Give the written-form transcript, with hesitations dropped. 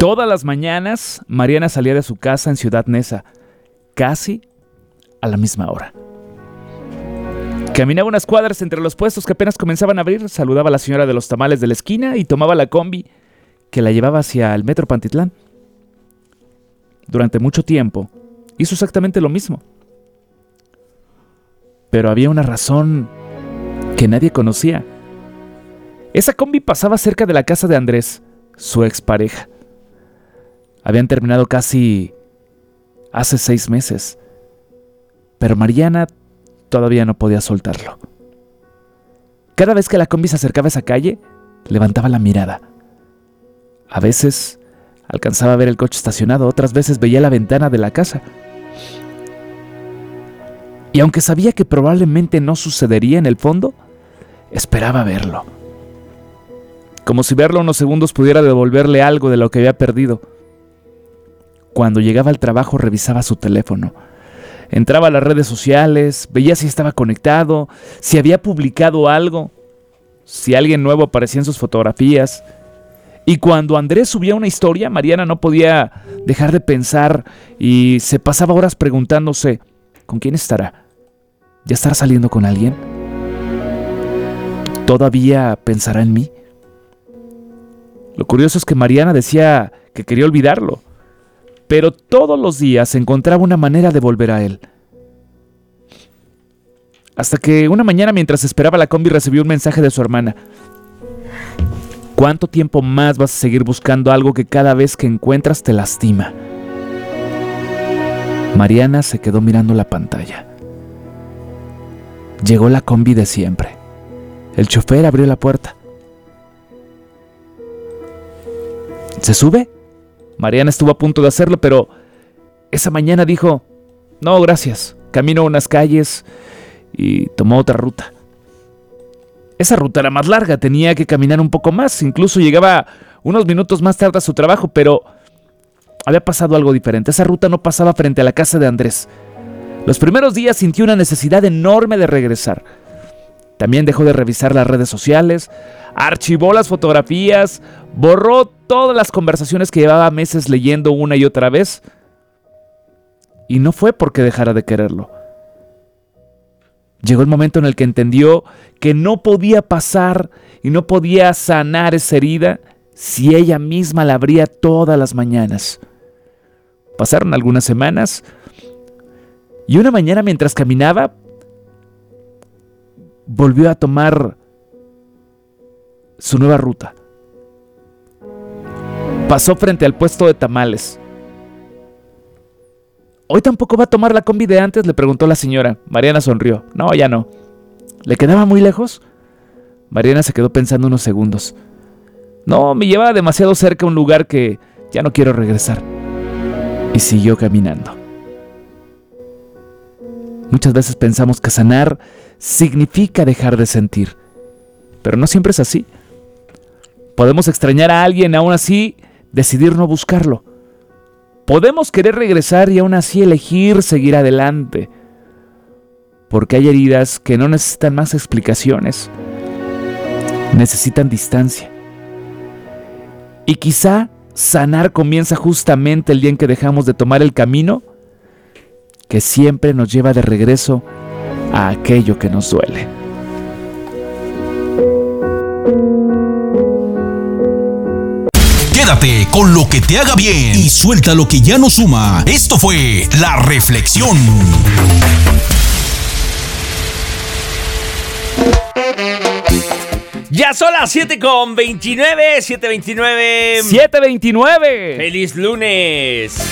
Todas las mañanas, Mariana salía de su casa en Ciudad Neza, casi a la misma hora. Caminaba unas cuadras entre los puestos que apenas comenzaban a abrir, saludaba a la señora de los tamales de la esquina y tomaba la combi que la llevaba hacia el Metro Pantitlán. Durante mucho tiempo, hizo exactamente lo mismo. Pero había una razón que nadie conocía. Esa combi pasaba cerca de la casa de Andrés, su expareja. Habían terminado casi hace 6 meses, pero Mariana todavía no podía soltarlo. Cada vez que la combi se acercaba a esa calle, levantaba la mirada. A veces alcanzaba a ver el coche estacionado, otras veces veía la ventana de la casa. Y aunque sabía que probablemente no sucedería en el fondo, esperaba verlo. Como si verlo unos segundos pudiera devolverle algo de lo que había perdido. Cuando llegaba al trabajo revisaba su teléfono. Entraba a las redes sociales, veía si estaba conectado, si había publicado algo, si alguien nuevo aparecía en sus fotografías. Y cuando Andrés subía una historia, Mariana no podía dejar de pensar y se pasaba horas preguntándose, ¿con quién estará? ¿Ya estará saliendo con alguien? ¿Todavía pensará en mí? Lo curioso es que Mariana decía que quería olvidarlo, pero todos los días encontraba una manera de volver a él. Hasta que una mañana, mientras esperaba la combi, recibió un mensaje de su hermana. ¿Cuánto tiempo más vas a seguir buscando algo que cada vez que encuentras te lastima? Mariana se quedó mirando la pantalla. Llegó la combi de siempre. El chofer abrió la puerta. ¿Se sube? Mariana estuvo a punto de hacerlo, pero esa mañana dijo, no, gracias. Caminó unas calles y tomó otra ruta. Esa ruta era más larga, tenía que caminar un poco más, incluso llegaba unos minutos más tarde a su trabajo, pero había pasado algo diferente. Esa ruta no pasaba frente a la casa de Andrés. Los primeros días sintió una necesidad enorme de regresar. También dejó de revisar las redes sociales, archivó las fotografías, borró todas las conversaciones que llevaba meses leyendo una y otra vez. Y no fue porque dejara de quererlo. Llegó el momento en el que entendió que no podía pasar y no podía sanar esa herida si ella misma la abría todas las mañanas. Pasaron algunas semanas y una mañana, mientras caminaba, volvió a tomar su nueva ruta. Pasó frente al puesto de tamales. ¿Hoy tampoco va a tomar la combi de antes?, le preguntó la señora. Mariana sonrió. No, ya no. ¿Le quedaba muy lejos? Mariana se quedó pensando unos segundos. No, me llevaba demasiado cerca a un lugar que ya no quiero regresar. Y siguió caminando. Muchas veces pensamos que sanar significa dejar de sentir, pero no siempre es así. Podemos extrañar a alguien, aún así decidir no buscarlo. Podemos querer regresar y aún así elegir seguir adelante, porque hay heridas que no necesitan más explicaciones, necesitan distancia. Y quizá sanar comienza justamente el día en que dejamos de tomar el camino que siempre nos lleva de regreso a aquello que nos duele. Quédate con lo que te haga bien y suelta lo que ya no suma. Esto fue La Reflexión. Ya son las 7:29, 7:29. 7:29. ¡Feliz lunes!